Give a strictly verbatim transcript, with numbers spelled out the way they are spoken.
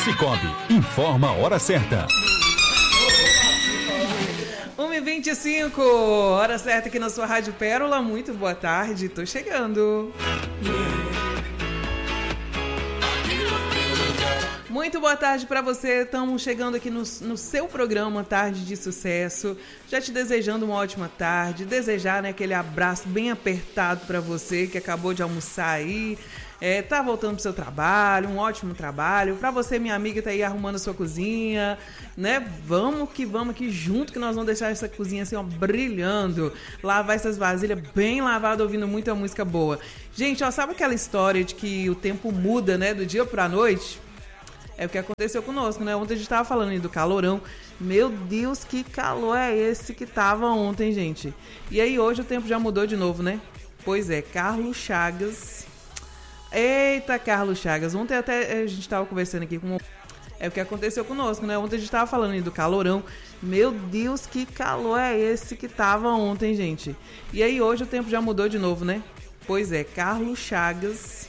Cicobi, informa a hora certa. uma e vinte e cinco, hora certa aqui na sua Rádio Pérola. Muito boa tarde, tô chegando. Muito boa tarde para você, estamos chegando aqui no, no seu programa Tarde de Sucesso, já te desejando uma ótima tarde, desejar, né, aquele abraço bem apertado para você que acabou de almoçar aí, é, tá voltando pro seu trabalho, um ótimo trabalho, para você, minha amiga, tá aí arrumando a sua cozinha, né, vamos que vamos aqui junto que nós vamos deixar essa cozinha assim, ó, brilhando, lavar essas vasilhas bem lavadas, ouvindo muita música boa. Gente, ó, sabe aquela história de que o tempo muda, né, do dia pra noite? É o que aconteceu conosco, né? Ontem a gente tava falando aí do calorão. Meu Deus, que calor é esse que tava ontem, gente? E aí hoje o tempo já mudou de novo, né? Pois é, Carlos Chagas. Eita, Carlos Chagas. Ontem até a gente tava conversando aqui com... É o que aconteceu conosco, né? Ontem a gente tava falando aí do calorão. Meu Deus, que calor é esse que tava ontem, gente? E aí hoje o tempo já mudou de novo, né? Pois é, Carlos Chagas...